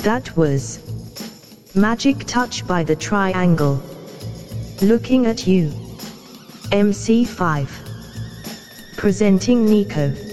That was Magic Touch by The Triangle. Looking at You. MC5. Presenting Nico.